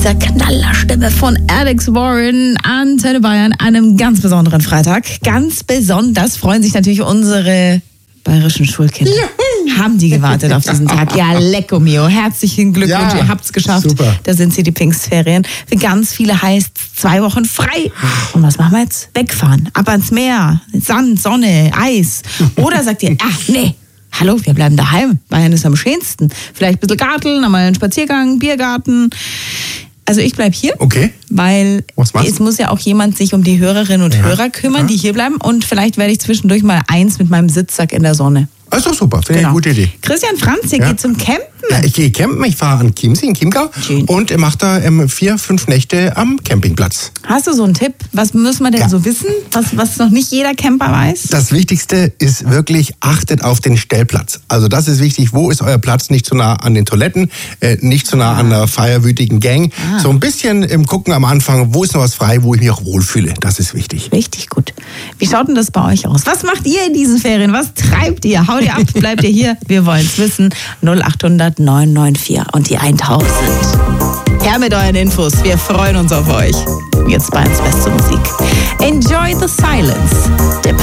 dieser Knallerstimme von Alex Warren, Antenne Bayern, einem ganz besonderen Freitag. Ganz besonders freuen sich natürlich unsere bayerischen Schulkinder. Juhu. Haben die gewartet auf diesen Tag. Ja, lecco mio. Herzlichen Glückwunsch, ihr habt's geschafft. Super. Da sind sie, die Pfingstferien. Für ganz viele heißt 2 Wochen frei. Und was machen wir jetzt? Wegfahren. Ab ans Meer. Sand, Sonne, Eis. Oder sagt ihr, nee. Hallo, wir bleiben daheim. Bayern ist am schönsten. Vielleicht ein bisschen Garteln, einmal einen Spaziergang, Biergarten. Also ich bleib hier, Okay. weil Was machst du? es muss ja auch jemand sich um die Hörerinnen und Hörer kümmern, die hier bleiben. Und vielleicht werde ich zwischendurch mal eins mit meinem Sitzsack in der Sonne. Das ist doch super, finde ich eine gute Idee. Christian Franz, ihr geht zum Campen. Ja, ich gehe campen, ich fahre an Chiemsee in Chiemgau Schön. und mache da 4-5 Nächte am Campingplatz. Hast du so einen Tipp? Was muss man denn so wissen, was noch nicht jeder Camper weiß? Das Wichtigste ist wirklich, achtet auf den Stellplatz. Also das ist wichtig, wo ist euer Platz? Nicht zu nah an den Toiletten, nicht zu nah an der feierwütigen Gang. So ein bisschen im Gucken am Anfang, wo ist noch was frei, wo ich mich auch wohlfühle. Das ist wichtig. Richtig gut. Wie schaut denn das bei euch aus? Was macht ihr in diesen Ferien? Was treibt ihr? Haut ihr ab? Bleibt ihr hier? Wir wollen es wissen. 0800 994 und die 1000. Her mit euren Infos. Wir freuen uns auf euch. Jetzt bei uns beste Musik. Enjoy the silence. Der